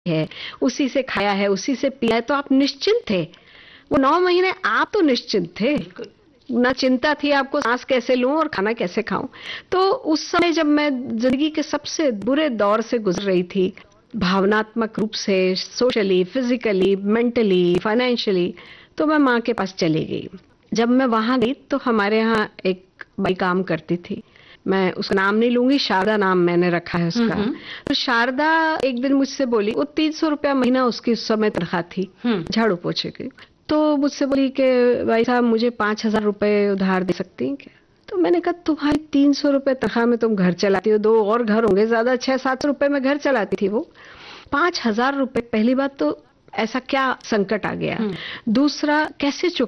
है, उसी से खाया है, उसी से पिया है, तो आप निश्चिंत थे। वो 9 महीने आप तो निश्चिंत थे, ना चिंता थी आपको सांस कैसे लूं और खाना कैसे खाऊं। तो उस समय जब मैं जिंदगी के सबसे बुरे दौर से गुजर रही थी, भावनात्मक रूप से, सोशली, फिजिकली, मेंटली, फाइनेंशियली, तो मैं माँ के पास चली गई। जब मैं वहां गई तो हमारे यहाँ एक बाई काम करती थी, मैं उसका नाम नहीं लूंगी, शारदा नाम मैंने रखा है उसका। तो शारदा एक दिन मुझसे बोली, वो 300 रुपया महीना उसकी उस समय तनख्वाह थी झाड़ू पोछे की। तो मुझसे बोली कि भाई साहब मुझे 5,000 रुपए उधार दे सकती हैं क्या? तो मैंने कहा तुम्हारी 300 रुपए तनख्वाह में तुम घर चलाती हो, 2 और घर होंगे, ज्यादा 600-700 रुपए में घर चलाती थी वो। 5,000 रुपए, पहली बात तो ऐसा क्या संकट आ गया, दूसरा कैसे चुका